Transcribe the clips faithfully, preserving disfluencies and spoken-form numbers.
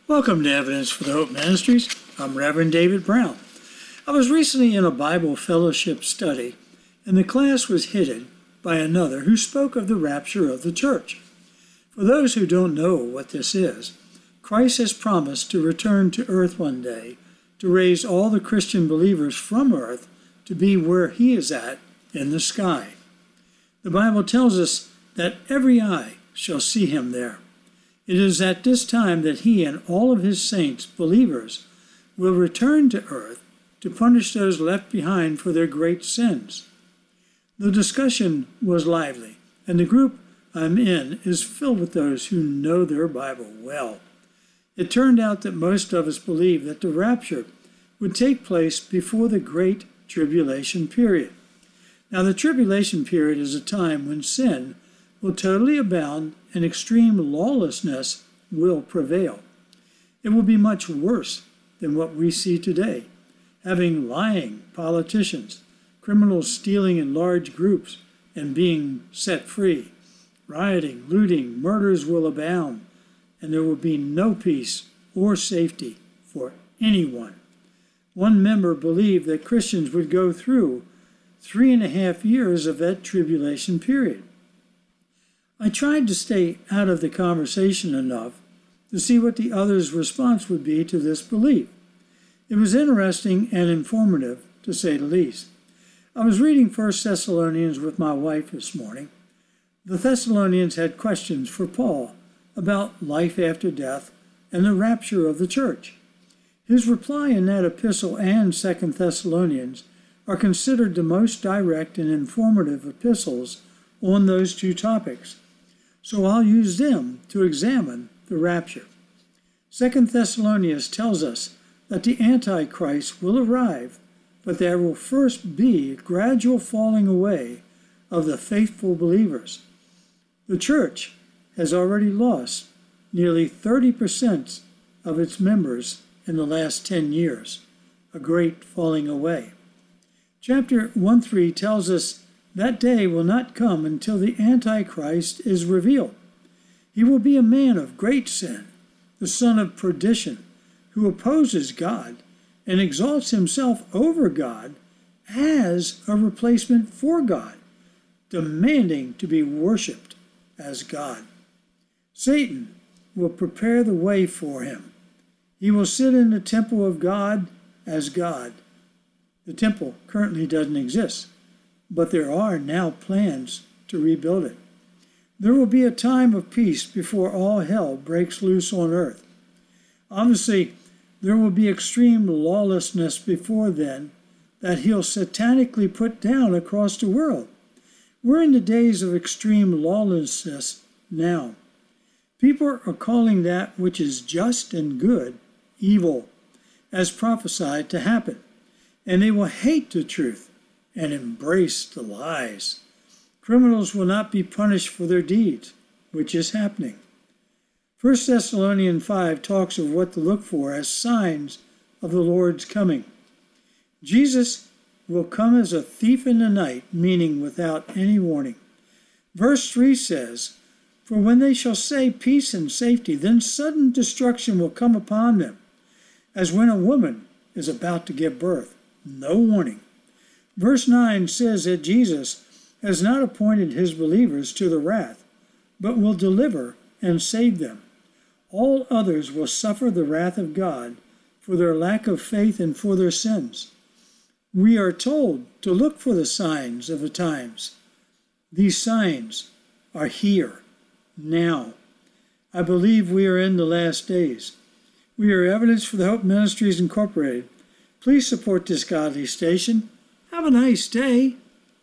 Welcome to Evidence for the Hope Ministries. I'm Reverend David Brown. I was recently in a Bible fellowship study, and the class was headed by another who spoke of the rapture of the church. For those who don't know what this is, Christ has promised to return to earth one day to raise all the Christian believers from earth to be where he is at in the sky. The Bible tells us that every eye shall see him there. It is at this time that he and all of his saints, believers, will return to earth to punish those left behind for their great sins. The discussion was lively, and the group I'm in is filled with those who know their Bible well. It turned out that most of us believe that the rapture would take place before the Great Tribulation period. Now, the tribulation period is a time when sin will totally abound and extreme lawlessness will prevail. It will be much worse than what we see today, having lying politicians, criminals stealing in large groups and being set free, rioting, looting, murders will abound, and there will be no peace or safety for anyone. One member believed that Christians would go through three and a half years of that tribulation period. I tried to stay out of the conversation enough to see what the other's response would be to this belief. It was interesting and informative, to say the least. I was reading First Thessalonians with my wife this morning. The Thessalonians had questions for Paul about life after death and the rapture of the church. His reply in that epistle and Second Thessalonians are considered the most direct and informative epistles on those two topics. So I'll use them to examine the rapture. Second Thessalonians tells us that the Antichrist will arrive, but there will first be a gradual falling away of the faithful believers. The church has already lost nearly thirty percent of its members in the last ten years, a great falling away. Chapter one three tells us that day will not come until the Antichrist is revealed. He will be a man of great sin, the son of perdition, who opposes God and exalts himself over God as a replacement for God, demanding to be worshipped as God. Satan will prepare the way for him. He will sit in the temple of God as God. The temple currently doesn't exist, but there are now plans to rebuild it. There will be a time of peace before all hell breaks loose on earth. Obviously, there will be extreme lawlessness before then that he'll satanically put down across the world. We're in the days of extreme lawlessness now. People are calling that which is just and good evil, as prophesied to happen, and they will hate the truth and embrace the lies. Criminals will not be punished for their deeds, which is happening. First Thessalonians five talks of what to look for as signs of the Lord's coming. Jesus will come as a thief in the night, meaning without any warning. Verse three says, "For when they shall say peace and safety, then sudden destruction will come upon them, as when a woman is about to give birth, no warning." Verse nine says that Jesus has not appointed his believers to the wrath, but will deliver and save them. All others will suffer the wrath of God for their lack of faith and for their sins. We are told to look for the signs of the times. These signs are here, now. I believe we are in the last days. We are Evidence for the Hope Ministries Incorporated. Please support this godly station. Have a nice day.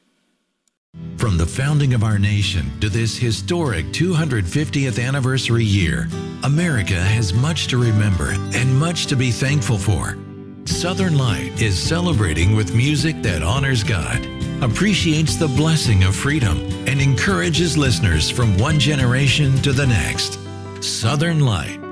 From the founding of our nation to this historic two hundred fiftieth anniversary year, America has much to remember and much to be thankful for. Southern Light is celebrating with music that honors God, appreciates the blessing of freedom, and encourages listeners from one generation to the next. Southern Light.